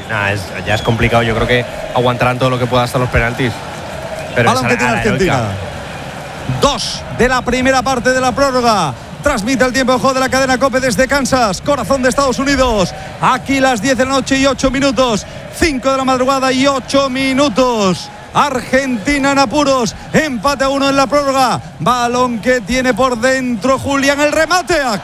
ya es complicado. Yo creo que aguantarán todo lo que pueda hasta los penaltis. Pero balón que tiene Argentina. 2 de la primera parte de la prórroga. Transmite el tiempo de juego de la cadena COPE desde Kansas, corazón de Estados Unidos. Aquí las 10 de la noche y 8 minutos. 5 de la madrugada y 8 minutos. Argentina en apuros, empate a 1 en la prórroga. Balón que tiene por dentro Julián, el remate a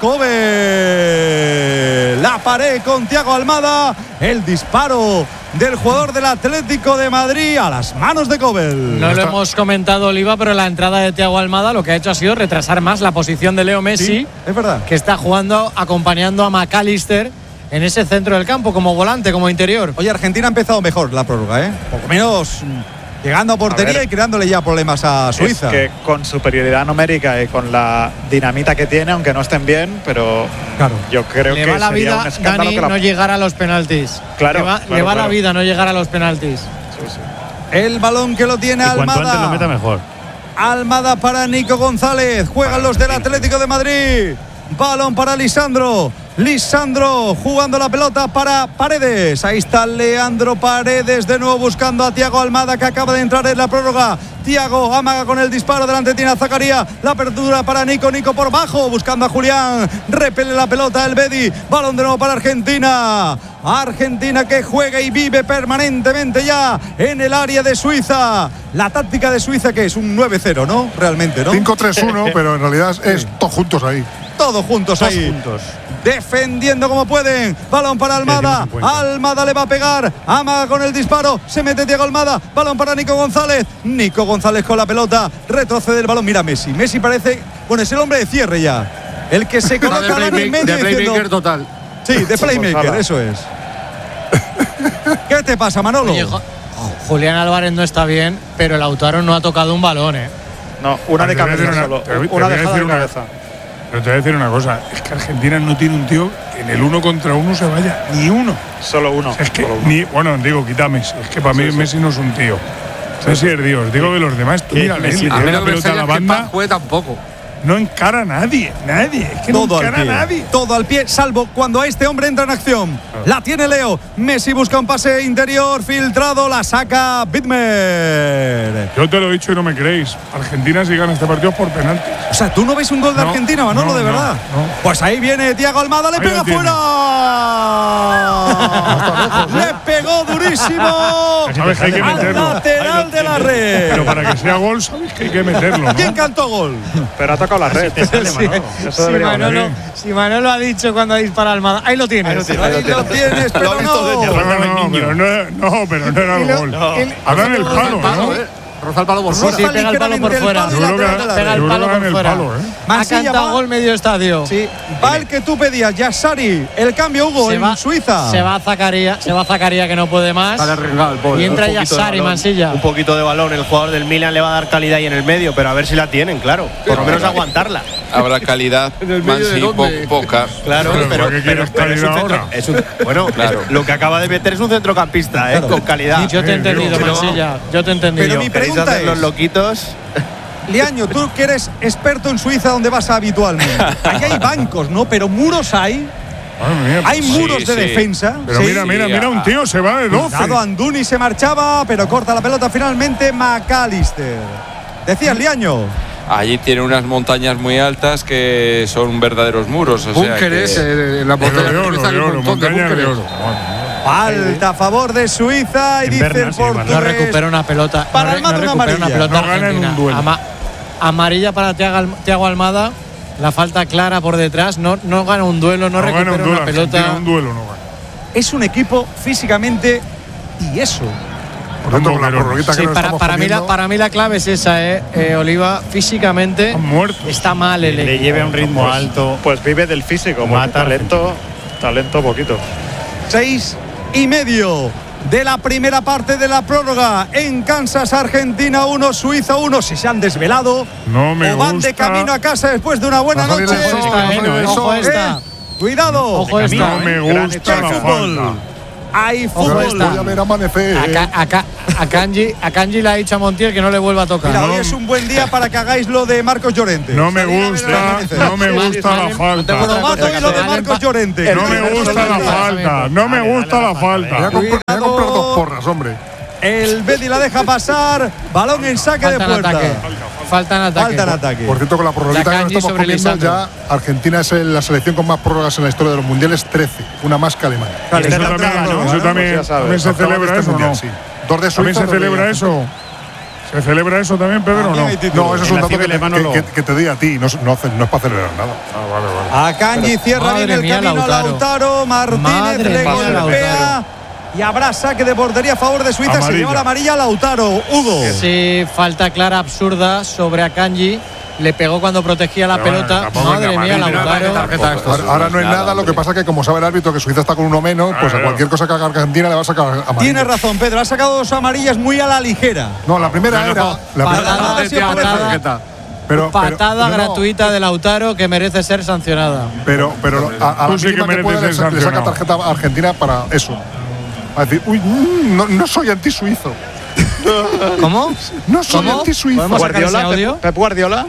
Kobe. La pared con Thiago Almada, el disparo del jugador del Atlético de Madrid a las manos de Kobe. No lo hemos comentado, Oliva, pero la entrada de Thiago Almada lo que ha hecho ha sido retrasar más la posición de Leo Messi. Sí, es verdad. Que está jugando, acompañando a McAllister en ese centro del campo, como volante, como interior. Oye, Argentina ha empezado mejor la prórroga, Poco menos llegando a portería y creándole ya problemas a Suiza. Es que con superioridad numérica y con la dinamita que tiene, aunque no estén bien, pero claro, yo creo que le va la sería vida, un escándalo Dani, que no llegar a los penaltis. Claro, le va la vida no llegar a los penaltis. Sí. El balón que lo tiene Almada. Cuanto antes lo meta mejor. Almada para Nico González. Juegan los del Atlético de Madrid. Balón para Lisandro jugando la pelota para Paredes. Ahí está Leandro Paredes de nuevo buscando a Thiago Almada, que acaba de entrar en la prórroga. Thiago amaga con el disparo, delante tiene a Zakaria. La apertura para Nico por bajo, buscando a Julián. Repele la pelota el Bedi. Balón de nuevo para Argentina. Argentina que juega y vive permanentemente ya en el área de Suiza. La táctica de Suiza, que es un 9-0, ¿no? Realmente, ¿no? 5-3-1, pero en realidad es todos juntos ahí. Todos juntos ahí. Defendiendo como pueden. Balón para Almada. Almada le va a pegar. Amaga con el disparo. Se mete Thiago Almada. Balón para Nico González. Nico González con la pelota. Retrocede el balón. Mira Messi. Messi parece. Bueno, es el hombre de cierre ya. El que se coloca en medio. De playmaker total. Sí, de playmaker, eso es. ¿Qué te pasa, Manolo? Oye, Julián Álvarez no está bien, pero Lautaro no ha tocado un balón, No, una de cabeza solo. Una dejada de cabeza. Pero te voy a decir una cosa, es que Argentina no tiene un tío que en el 1 contra 1 se vaya, ni uno. Solo uno. Es que, digo, quita Messi, es que para mí Messi no es un tío. Messi es Dios, digo de los demás, tú mira, Messi, a la pelota a la banda. Juega tampoco. No encara a nadie, es que todo no encara a nadie. Todo al pie, salvo cuando este hombre entra en acción. La tiene Leo. Messi busca un pase interior filtrado, la saca Widmer. Yo te lo he dicho y no me creéis. Argentina si gana este partido por penaltis. O sea, ¿tú no ves un gol de Argentina, Manolo, de verdad? No. Pues ahí viene Thiago Almada, le pega fuera. Le pegó durísimo. Sabes que hay que meterlo. Al lateral de la red. Pero para que sea gol, sabes que hay que meterlo, ¿no? ¿Quién cantó gol? Pero ha tocado la red. Si Manolo ha dicho cuando dispara Almada, ahí lo tienes. Ahí lo tienes, pero no. Pero no era el gol. Habrá en el palo, ¿no? Roza el palo por fuera. Sí, pega el palo por fuera. Pega el palo por fuera. Ha cantado gol medio estadio. Sí. Va el que tú pedías, Yassari. El cambio, Hugo, en Suiza. Se va Zakaria que no puede más. Y entra Yassari, Mansilla. Un poquito de balón. El jugador del Milan le va a dar calidad ahí en el medio, pero a ver si la tienen, claro. Por lo menos aguantarla. Habrá calidad, Mansi, poca. Claro, pero bueno, claro. Lo que acaba de meter es un centrocampista, claro. Con calidad. Yo te he entendido, Mansilla. Yo te he entendido. Pero mi pregunta es, los loquitos. Liaño, tú que eres experto en Suiza, donde vas habitualmente. Aquí hay bancos, ¿no? Pero muros hay. Hay muros de defensa. Pero mira, un tío se va de 12. Anduni se marchaba, pero corta la pelota finalmente McAllister. Decías, Liaño. Allí tiene unas montañas muy altas que son verdaderos muros. Búnkeres, la montaña de Suiza hay un montón de búnkeres. Falta a favor de Suiza y dice el portugués. No recupera una pelota. Para Almada una amarilla. No gana en un duelo. Amarilla para Thiago Almada. La falta clara por detrás. No gana un duelo, no recupera una pelota. Un duelo no gana. Es un equipo físicamente tieso. Por tanto, para mí la clave es esa, Oliva. Físicamente está mal. Le lleve a un ritmo alto. Pues vive del físico. Talento poquito. 6:30 de la primera parte de la prórroga. En Kansas, Argentina 1, Suiza 1. Si se han desvelado o van de camino a casa después de una buena noche. Ojo esta. Cuidado. Ojo esta. No me gusta la falta. Hay fútbol. Voy a ver amanecer. A Kanji le ha dicho a Montiel que no le vuelva a tocar. Mira, hoy es un buen día para que hagáis lo de Marcos Llorente. No me gusta la falta. Lo mato y lo de Marcos Llorente. No me gusta la falta. porras, hombre. El Betis la deja pasar. Balón en saque de puerta. Falta en ataque. Por cierto, con la prórroga que estamos sobre comiendo Lisandro. ya, Argentina es la selección con más prórrogas en la historia de los mundiales, 13, una más que Alemania. Claro, eso también se celebra eso, ¿no? Sí. 2 de Suiza. ¿También se celebra eso? ¿Se celebra eso también, Pedro, o no? No, eso es un dato que te doy a ti, no es para celebrar nada. Vale. Akanji cierra bien el camino a Lautaro. Martínez le golpea. Y habrá saque de portería a favor de Suiza. Amarilla. Se lleva la amarilla a Lautaro. Hugo. Sí, falta clara absurda sobre Akanji. Le pegó cuando protegía la pelota. Madre mía, Lautaro. Ahora no es nada, lo que pasa es que como sabe el árbitro que Suiza está con uno menos, pues a cualquier cosa que haga Argentina le va a sacar amarilla. Tiene razón, Pedro. Ha sacado 2 amarillas muy a la ligera. No, la primera era… Patada gratuita de Lautaro que merece ser sancionada. Pero a la Tú sí que mínima que puede mereces ser le saca sancionado. tarjeta a Argentina para eso. A decir, uy, no soy anti-suizo. ¿Cómo? No soy ¿Cómo? anti-suizo. ¿Podemos sacar ese audio? Pep Guardiola.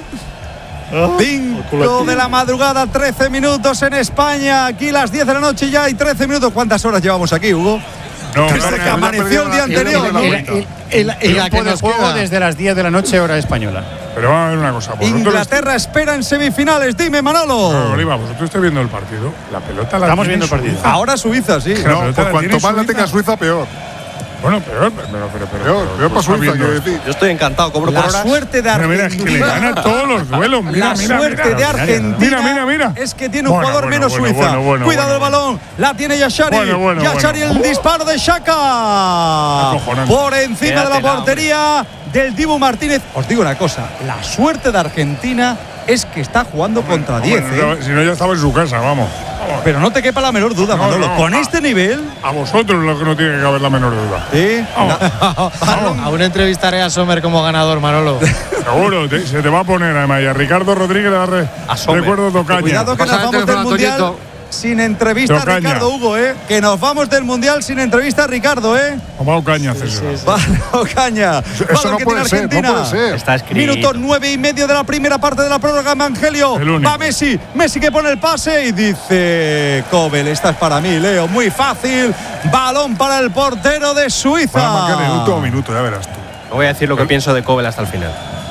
5 de la madrugada, 13 minutos en España. Aquí las 10 de la noche ya hay 13 minutos. ¿Cuántas horas llevamos aquí, Hugo? No, Desde que amaneció el día anterior, ¿no? Y la que nos juego queda. desde las 10 de la noche, hora española. Pero vamos a ver una cosa. Inglaterra espera en semifinales. Dime, Manolo. Oliva, vosotros estáis viendo el partido. La pelota la Estamos tiene viendo el partido. Suiza. Ahora Suiza, sí. La No, pelota pues la cuanto tiene más la Suiza. tenga Suiza, peor. Bueno, peor Peor para Suiza, quiero decir. Yo estoy encantado, cobro La por horas. suerte de Mira, es que le Argentina. gana todos los duelos. Mira, La mira, suerte mira. de Argentina Mira. es que tiene un Bueno, jugador bueno, menos bueno, Suiza. bueno, Cuidado el bueno. balón. La tiene Yashari. Bueno, Yashari el disparo de Xhaka. Acojonante. Por encima de la portería del Dibu Martínez. Os digo una cosa. La suerte de Argentina es que está jugando contra 10. Si no, ya estaba en su casa, vamos. Pero no te quepa la menor duda, Manolo. no, Con este nivel. A vosotros lo que no tiene que caber la menor duda. Sí. Aún entrevistaré a Sommer como ganador, Manolo. Seguro, se te va a poner además. Y a Ricardo Rodríguez le da recuerdo tocaña. Cuidado que nos Pasa el vamos del teléfono a mundial Toñito. sin entrevista a Tocaña. Ricardo, Hugo, Que nos vamos del mundial sin entrevista a Ricardo, Vamos a caña, César. Vale, caña. Eso Balón no que puede tiene ser, Argentina. no puede ser. Está escrito. Minuto 9:30 de la primera parte de la prórroga, Evangelio. El único. Va Messi. Messi que pone el pase y dice: Kobel, esta es para mí, Leo. Muy fácil. Balón para el portero de Suiza. Para marcar en el último minuto, ya verás tú. No voy a decir lo que pienso de Kobel hasta el final.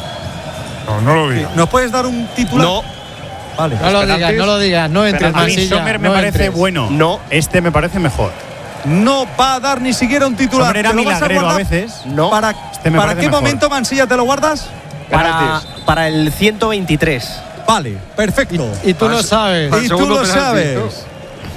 No lo digo. ¿Nos puedes dar un titular? No, Vale. No lo digas. No entres, A mí Mansilla. Sommer me no parece entres. bueno. No. Este me parece mejor. No va a dar ni siquiera un titular. Sommer era ¿Te lo vas milagrero a guardar? veces. no. ¿Para, Este me ¿para parece qué mejor. momento, Mansilla, te lo guardas? Para el 123. Vale, perfecto. Y tú lo sabes. Y tú lo sabes.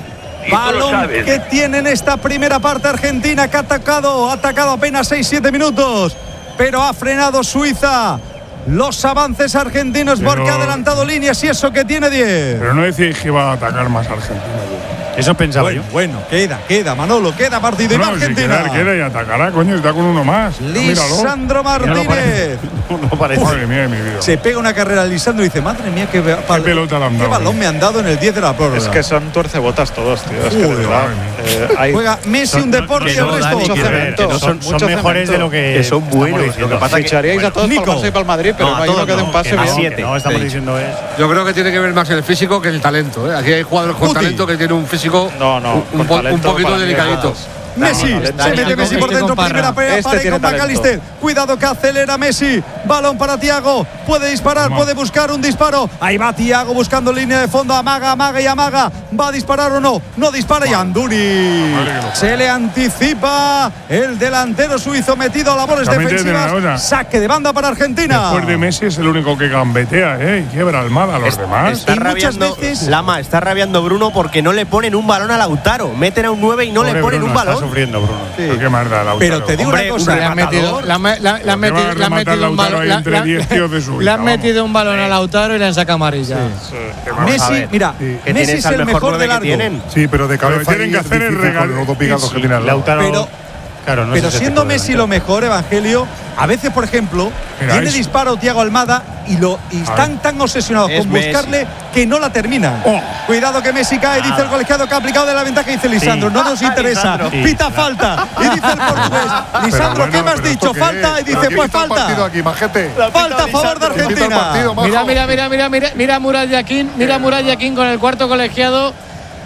Balón que tiene en esta primera parte Argentina, que ha atacado apenas 6-7 minutos, pero ha frenado Suiza. Los avances argentinos Pero- porque ha adelantado líneas y eso que tiene 10. Pero no decíais que iba a atacar más Argentina. Eso pensaba yo. Bueno, queda, Manolo, queda partido y va No, si Argentina. queda y atacará, coño, está con uno más. Míralo. Lisandro Martínez. No parece. Madre mía de mi vida. Se pega una carrera Lisandro y dice: madre mía, qué pelota le han qué dado, balón ¿no? me han dado en el 10 de la prórroga. Es que son tuercebotas todos, tío. Es que de Uy, verdad. madre Juega Messi un deporte y el resto. Mucho cemento. Son mucho mejores cemento. de lo que Que son buenos. Lo que pasa es que Ficharíais a todos Nico. para el Barça y para el Madrid, pero No, no, a hay uno todos que dé un no, pase que no. bien. A 7. No, estamos diciendo es. Yo creo que tiene que ver más el físico que el talento. Aquí hay jugadores con Guti. talento que tienen un físico No, un con talento poquito para mí delicadito. Messi, No, no, se está mete bien. Messi por Este dentro, con primera Parra. pared Este con tiene talento. McAllister. Cuidado que acelera Messi. Balón para Thiago. Puede disparar, Vamos. puede buscar un disparo. Ahí va Thiago buscando línea de fondo. Amaga y amaga. ¿Va a disparar o no? No dispara y Anduni. Se le anticipa el delantero suizo metido a labores También te digo una defensivas. cosa. Saque de banda para Argentina. Después de Messi es el único que gambetea, y quiebra Almada. Los demás. Está Y muchas rabiando, veces- Lama, está rabiando Bruno porque no le ponen un balón a Lautaro. Meten a un 9 y no Pobre le ponen Bruno, un Está balón. sufriendo, Bruno. Pero qué más da Lautaro. Pero te digo Hombre, una cosa. Le han metido, le han metido un balón. entre 10 tíos de Suiza. Le han vamos. metido un balón a Lautaro y le han sacado amarilla. Vamos a Messi, ver. mira, Que Messi tienes es al el mejor mejor 9 de que largo. tienen. Sí, pero de cabeza tienen que ahí es hacer el difícil regalo. con los dos picados que tiene al lado. Lautaro. Pero- Claro, no Pero es ese siendo tipo de Messi delantero. lo mejor, Evangelio, a veces, por ejemplo, Mira, tiene es- disparo Thiago Almada y están tan obsesionados Es con buscarle que no la terminan. Oh. Cuidado que Messi cae, dice el colegiado que ha aplicado de la ventaja, dice Lisandro. No nos interesa, Lisandro. pita falta. Y dice el portugués, Lisandro, bueno, ¿qué me has pero dicho? ¿esto qué Falta. es? Y dice, ¿Quién pues está el partido falta. aquí, majete? Falta a favor de Invita al Argentina. partido, majo. Mira Murat Yakin con el cuarto colegiado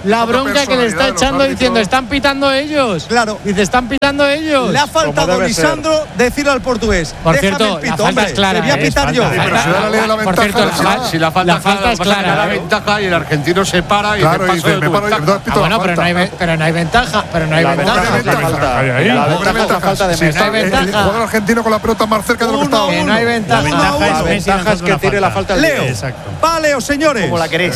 la bronca que le está echando diciendo, están pitando ellos. Claro. Dice, están pitando ellos. Le ha faltado a Lisandro decirle al portugués. Por Déjame cierto, el pito, la falta hombre, es clara. te voy a pitar yo. Pero si da la ley de la Por cierto, ventaja. Si la falta es clara. la ventaja y el argentino se para y Claro, me y paso dice, de me paro y ventaja. entonces pito la Bueno, pero no hay ventaja. Pero no hay La ventaja. ventaja es la falta. Ahí, ahí. La Hombre, ventaja es la ventaja. falta de Si Messi. está No hay el ventaja. jugador argentino con la pelota más cerca de lo que estaba. Que no hay ventaja. La ventaja es que tire la falta al Leo. Exacto. Va Leo, señores. Como la queréis.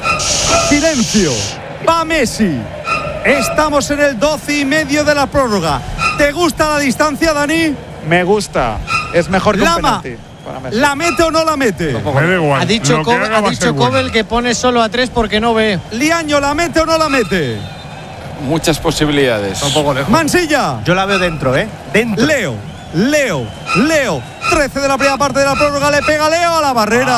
Silencio. Va Messi. Estamos en el 12,5 de la prórroga. ¿Te gusta la distancia, Dani? Me gusta. Es mejor que un Lama. penalti para Messi. ¿La mete o no la mete? Me da igual. Ha dicho Lo que haga va a ser bueno. Kobel que pone solo a 3 porque no ve. Liaño, ¿la mete o no la mete? Muchas posibilidades. Un poco lejos. Mansilla. Yo la veo dentro, ¿eh? Dentro. Leo. 13 de la primera parte de la prórroga. Le pega Leo a la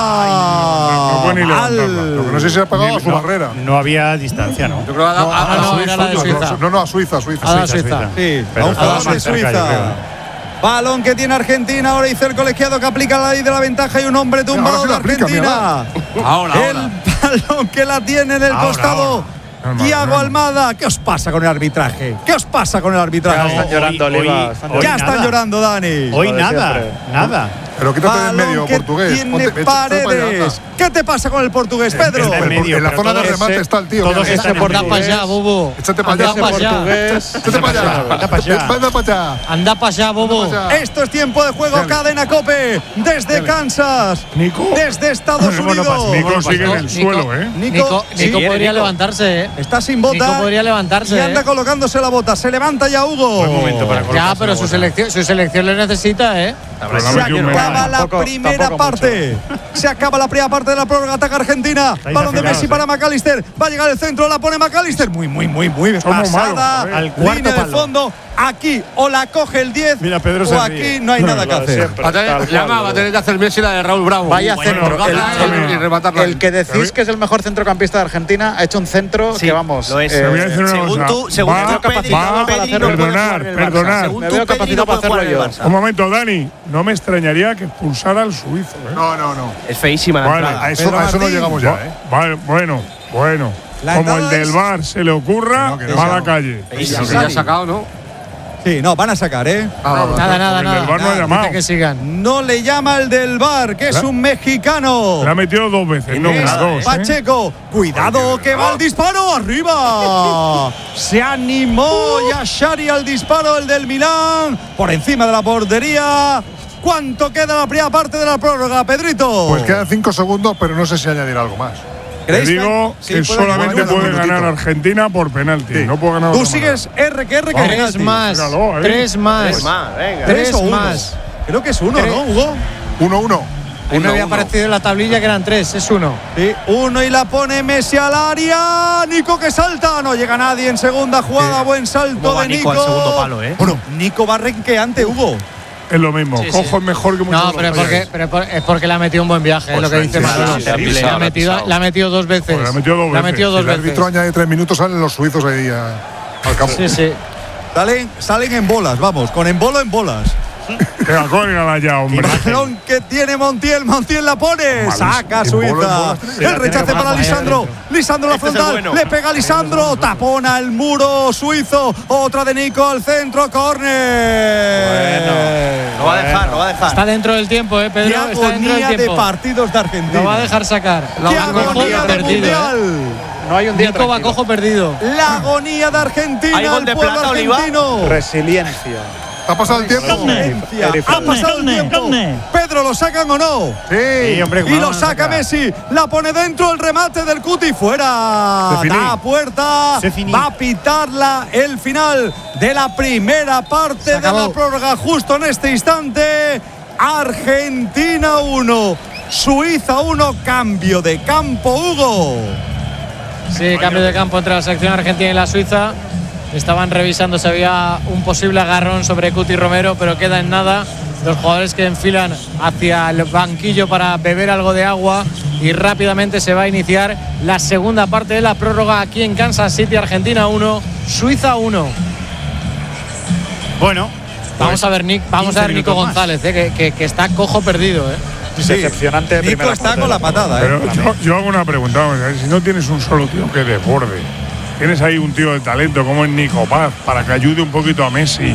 barrera. No puede ni levantarla. Lo que no sé si se ha pegado a su barrera. No había distancia, ¿no? Yo creo que ha dado era la de Suiza. No, a Suiza. A la Suiza. Sí, Pero a un estaba jugador de más cerca, yo Suiza. creo. Balón que tiene Argentina. Ahora dice el colegiado que aplica la ley de la ventaja y un hombre tumbado ahora sí de la aplica, Argentina. Ahora. El balón que la tiene en el Ahora, costado. ahora. Normal, Thiago normal. Almada. ¿Qué os pasa con el arbitraje? ¿Qué os pasa con el Ya arbitraje? están llorando, hoy- Oliva. hoy- Están hoy Ya llorando. están nada. llorando, Dani. Hoy Lo de nada, siempre. nada. Pero quítate de en Balón medio, que portugués. tiene Ponte para allá, Paredes. anda. ¿Qué te pasa con el portugués, Pedro? Está en medio, En la pero zona de todos remate ese- está el tío. todos mira. están Anda para allá, bobo. Échate para Anda allá. para allá. Portugués. Échate para allá. Anda para allá. Anda para allá. Anda para allá, bobo. Anda para allá. Esto es tiempo de juego, Dale. cadena Cope, desde Kansas, Nico. desde Estados Bueno, Unidos. Nico sigue en el Nico. suelo, ¿eh? Nico sí, podría levantarse, ¿eh? está sin bota. Nico podría levantarse. Y anda ¿eh? colocándose la bota. Se levanta ya Hugo. Buen momento para Ya, colocarse pero la su bota. selección le necesita, ¿eh? Pero le ha Se metido un acaba medio. la Tampoco- primera tampoco parte. Se acaba la primera parte de la prórroga. Ataca Argentina. Estáis Balón de afilados, Messi para McAllister. Va a llegar el centro. La pone McAllister. Muy Somos pasada. malos, joder. Al cuarto Línea de palo. fondo. Aquí o la coge el 10 Mira, Pedro o se aquí ríe. no hay nada que Lo de hacer. siempre, Va a tal tener, cual, Lama va a lo tener que hacer Messi la de Raúl Bravo. Vaya Bueno, centro. colgarla y rematarla. El que decís que es el mejor centrocampista de Argentina ha hecho un centro Sí, que vamos. lo es. Te voy a decir una Según cosa. tú, según Va- tú, Pedri, capacitado para Pedri hacerlo. no puede jugar Perdonar, en el Barça. perdonar. Según Me tú, veo Pedri capacitado no puede para jugar en el hacerlo yo. Barça. Un momento, Dani. No me extrañaría que expulsara al suizo, ¿eh? No. Es feísima la Vale. entrada. A eso no Martín. llegamos ya, ¿eh? Vale, bueno. La Como el entrada del es- ar se le ocurra, Que no, va a no. la calle. Lo que ya ha sacado, ¿no? Sí, no, van a sacar, ¿eh? Nada, El del VAR no ha llamado. Dice que sigan. No le llama el del bar, que es un mexicano. Le ha metido 2 veces, no Es una, 2. Pacheco, cuidado que va el disparo arriba. Se animó Yashari al disparo, el del Milán, por encima de la portería. ¿Cuánto queda la primera parte de la prórroga, Pedrito? Pues quedan 5 segundos, pero no sé si añadir algo más. Te ¿Creéis digo sí, que puede solamente ganar? puede minutito. ganar Argentina por penalti. Sí. No puede ganar Tú otra sigues R que Vamos. Tres más. Míralo, ahí. 3 más. Es más, venga. ¿Tres Tres o uno? más. Creo que es uno, Tres. ¿no, Hugo? 1-1. Ahí me había aparecido en la tablilla que eran 3, es 1. Sí, uno y la pone Messi al área. Nico que salta. No llega nadie en segunda jugada. Buen salto ¿Cómo va de Nico Nico. al segundo palo, eh? Bueno, Nico va renqueante, Hugo. Es lo mismo. Sí, sí. Cojo es mejor que muchos No, de pero, los es porque le ha metido un buen viaje, es lo que dice sí, Manolo. sí, sí, sí, La ha metido 2 veces. Joder, la ha metido dos La ha veces. metido dos El árbitro veces. añade 3 minutos, salen los suizos ahí al campo. Sí, sí. Salen en bolas, vamos, con embolo en bolas. Venga, córrela ya, hombre. Balón que tiene Montiel la pone. Saca En bola, en Suiza. bola. El rechace para Lisandro. Lisandro la Este es el frontal. bueno. Le pega a Lisandro. Tapona el muro suizo. Otra de Nico al centro. Córner. Lo va a dejar, lo va a dejar. Está dentro del tiempo, Qué Pedro. Está dentro agonía del de tiempo. partidos de Argentina. Lo va a dejar sacar. Qué agonía de perdido. mundial. No hay un día Nico tranquilo. Bacojo perdido. La agonía de Argentina. ¿Hay gol el de pueblo plata, Oliva? argentino. Resiliencia. ¿Ha pasado el tiempo? Resiliencia. Ha pasado el tiempo. Pedro, ¿lo sacan o no? Sí. hombre, Y ¿cómo lo van a saca sacar? Messi, la pone dentro, el remate del Cuti fuera. Se finí. Da puerta, Se finí. va a pitarla el final de la primera parte de acabó. la prórroga justo en este instante. Argentina 1, Suiza 1, cambio de campo, Hugo. Sí, cambio de campo entre la selección argentina y la Suiza. Estaban revisando si había un posible agarrón sobre Cuti Romero, pero queda en nada. Los jugadores que enfilan hacia el banquillo para beber algo de agua y rápidamente se va a iniciar la segunda parte de la prórroga aquí en Kansas City. Argentina 1, Suiza 1. Bueno, Vamos a ver, Nico 15 Nico minutos más. González, que está cojo perdido. Decepcionante de Nico primera está parte con de la patada, Pero yo hago una pregunta. Vamos a ver, si no tienes un solo tío que desborde, tienes ahí un tío de talento como es Nico Paz para que ayude un poquito a Messi.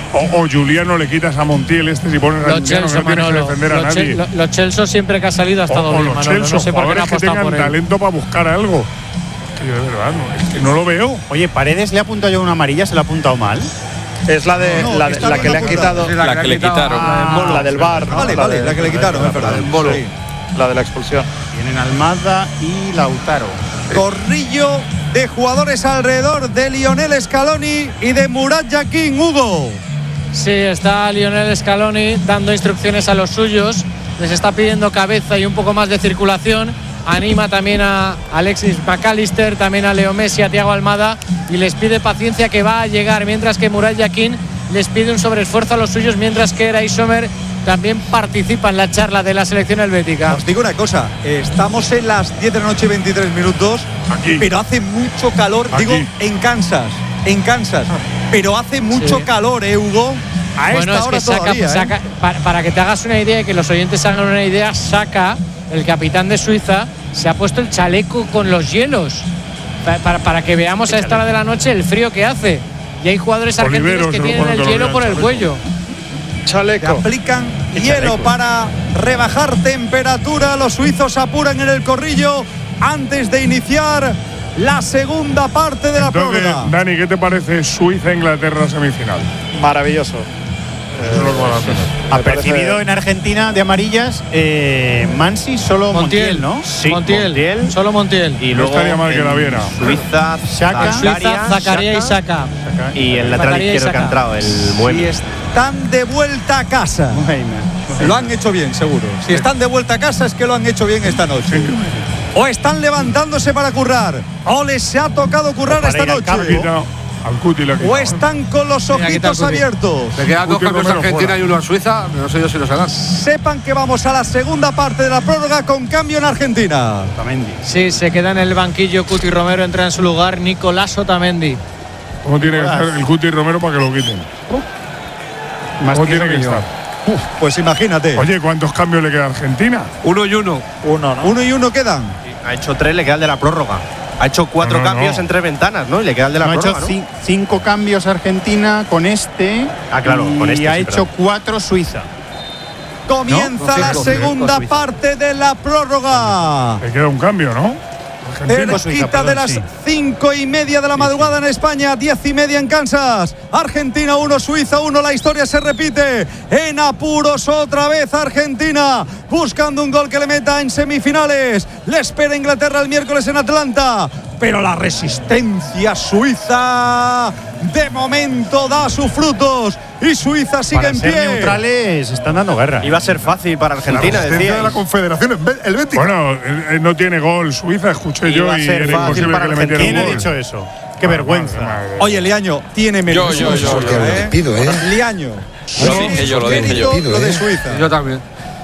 O Juliano le quitas a Montiel si pones a Juliano que no tienes que defender a nadie. Los Chelsea siempre que ha salido ha estado bien, los Manolo. Chelsea, No sé por qué no ha que apostado tengan por él. talento para buscar algo. Que yo de verdad es que no lo veo. Oye, Paredes le ha apuntado yo una amarilla, se la ha apuntado mal. Es la de la que le han quitado. La que le quitaron. La del VAR, ¿no? Vale, la que le quitaron, es verdad. Sí. La de la expulsión. Tienen Almada y Lautaro. Corrillo de jugadores alrededor de Lionel Scaloni y de Murat Yakin, Hugo. Sí, está Lionel Scaloni dando instrucciones a los suyos. Les está pidiendo cabeza y un poco más de circulación. Anima también a Alexis McAllister, también a Leo Messi, a Thiago Almada, y les pide paciencia que va a llegar, mientras que Murat Yakin les pide un sobreesfuerzo a los suyos, mientras que Eray Sommer también participa en la charla de la selección helvética. Os digo una cosa, estamos en las 10 de la noche, 23 minutos, Aquí. pero hace mucho calor, Aquí. digo, en Kansas, pero hace mucho calor, Hugo. A Bueno, esta es hora que todavía, para que te hagas una idea y que los oyentes hagan una idea, Saka, el capitán de Suiza, se ha puesto el chaleco con los hielos para que veamos a esta hora de la noche el frío que hace. Y hay jugadores argentinos Oliveros que se lo tienen ponen el todos los hielo días, por el chaleco. cuello. Se Chaleco. aplican hielo para rebajar temperatura. Los suizos apuran en el corrillo antes de iniciar la segunda parte de la Entonces, prórroga. Dani, ¿qué te parece Suiza-Inglaterra semifinal? Maravilloso. Eso es lo que van a hacer. Apercibido en Argentina de amarillas, Mansi, solo Montiel, ¿no? Sí, Montiel, solo Montiel. Y No luego estaría mal que la en viera. Suiza, Xhaka. Suiza, Zakaria y Saka. y el lateral Zakaria y izquierdo que ha Saka. entrado, el Si Muemi. están de vuelta a casa, Bueno. lo han hecho bien, seguro. Si están de vuelta a casa es que lo han hecho bien esta noche. O están levantándose para currar, o les ha tocado currar para esta ir al noche. cambio. Al Cuti le ha quitado. O están con los Mira, quita el ojitos Cuti. abiertos. Le quedan dos Guti cambios a Romero Argentina fuera. y uno a Suiza. No sé yo si los harán. Sepan que vamos a la segunda parte de la prórroga con cambio en Argentina. Otamendi. Sí, se queda en el banquillo Cuti Romero, entra en su lugar Nicolás Otamendi. ¿Cómo tiene que estar el Cuti Romero para que lo quiten? Más ¿Cómo tieso tiene que yo. estar? Pues imagínate. Oye, ¿cuántos cambios le queda a Argentina? 1 y 1. Uno, ¿no? 1 y 1 quedan. Ha hecho 3, le queda el de la prórroga. Ha hecho 4 No. cambios en 3 ventanas, ¿no? Y le queda el de la No, ha hecho prórroga, ¿no? 5 cambios Argentina con este. Ah, claro, y con este ha sí, hecho 4 Suiza. Comienza la Cinco, segunda Suiza. parte de la prórroga. Le queda un cambio, ¿no? Argentina. Cerquita de las 5:30 de la madrugada en España, 10:30 en Kansas. Argentina 1, Suiza 1. La historia se repite. En apuros otra vez Argentina, buscando un gol que le meta en semifinales. Le espera Inglaterra el miércoles en Atlanta. Pero la resistencia suiza de momento da sus frutos. Y Suiza sigue Para en ser pie. neutrales están dando guerra. Iba a ser fácil para La Argentina, resistencia de la decía. Confederación, el Betis. Bueno, no tiene gol Suiza, escuché Iba yo, a y ser era fácil imposible para que le metieran ¿Quién un ha gol. dicho eso? Qué vergüenza. Madre. Oye, Liaño, tiene mérito. Yo. Liaño. Lo dije yo, lo dije yo. Mérito lo de Suiza. Yo también.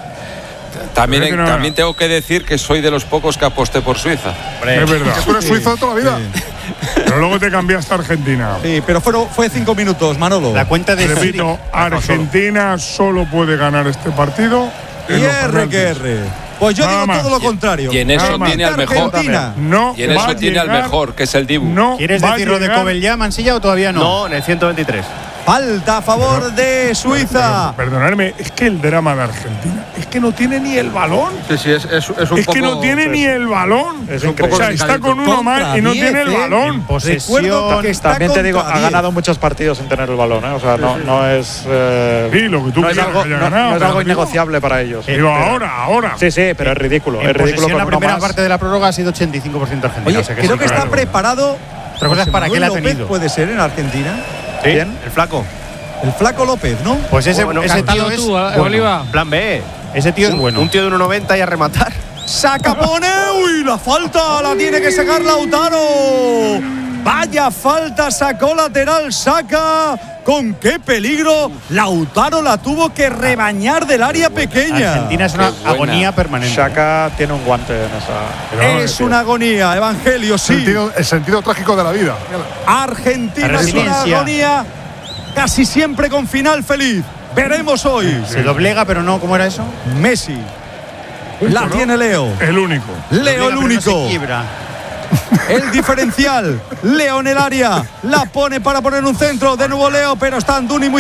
También, Pero que no- también tengo que decir que soy de los pocos que aposté por Suiza. Es verdad. Que tú eres suizo de toda la vida. Pero luego te cambiaste a Argentina. Sí, pero fue 5 minutos, Manolo. La cuenta de Repito, Argentina solo puede ganar este partido. Y en los R penaltis. que R. Pues yo Nada digo más. todo lo contrario. Y en eso Nada más. tiene al mejor. Argentina. No Y en va eso a tiene al llegar- mejor, que es el Dibu. No ¿Quieres va a decir lo de llegar- Cobel ya, Mansilla, o todavía no? No, en el 123. Falta a favor de Suiza. Perdonadme, es que el drama de Argentina es que no tiene ni el balón. Sí, sí, es un Es poco. que no tiene ni el balón. Es un poco O sea, está con uno Contra más y no 10, tiene el balón. Posesión. Recuerdo que está También te digo, contra ha 10. ganado muchos partidos sin tener el balón, ¿eh? O sea, no es. Sí, lo que tú no es quieras algo, que haya no- ganado, no es pero algo digo- innegociable para ellos. Digo, ahora. Sí, sí, pero es ridículo. En Es ridículo posesión, con la uno primera más. parte de la prórroga ha sido 85% Argentina. Oye, o sea que creo sí, que está claro. preparado. Otra cosa es José para qué Manuel la ha López tenido. puede ser en Argentina. ¿Quién? El flaco. El flaco López, ¿no? Pues ese Bueno, tío Cántalo es. tú, bueno. Oliva. Plan B. Ese tío es bueno. Un tío de 1,90 y a rematar. Saca, pone. Uy, la falta la tiene que sacar Lautaro. Vaya falta, sacó lateral, saca. Con qué peligro. Lautaro la tuvo que rebañar del área pequeña. Argentina es una Qué buena. agonía permanente. Shaka tiene un guante en esa. Es una agonía, Evangelio, sí. El sentido trágico de la vida. Argentina La es una resiliencia. agonía casi siempre con final feliz. Veremos hoy. Se doblega, pero no, ¿cómo era eso? Messi. La tiene Leo. El único. Leo el Doblega, pero no único. se quiebra. El diferencial. Leo en el área. La pone para poner un centro. De nuevo Leo, pero está Anduni muy